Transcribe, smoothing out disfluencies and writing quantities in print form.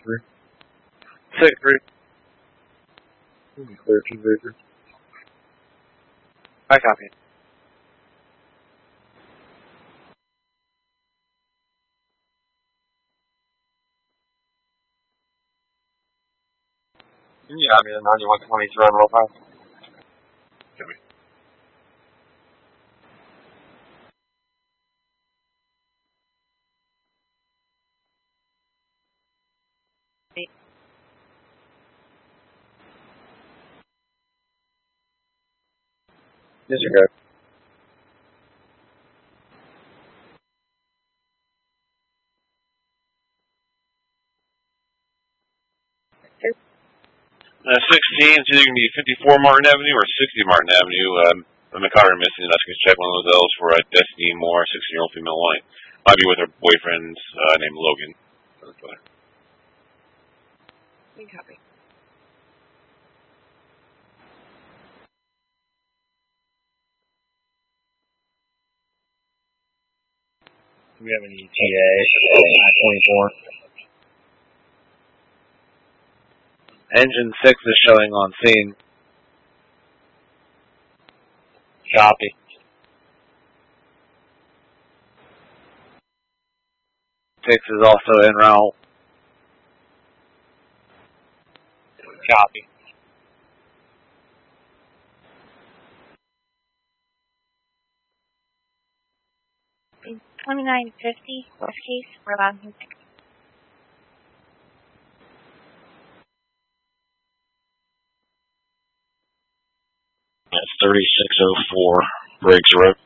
6-3. 6-3. We'll be clear to Baker. I copy. Yeah, I mean, 9123 on roll 5. Copy. Disregard. $16, it's either going to be 54 Martin Avenue or 60 Martin Avenue. McCarter missing. That's going to check one of those for Destiny Moore, 16-year-old female white. Might be with her boyfriend named Logan. We copy. Do we have any ETA at 24? Engine 6 is showing on scene. Copy. Six is also en route. Copy. In 2950, worst case, we're allowed music. That's 3604, Briggs Road.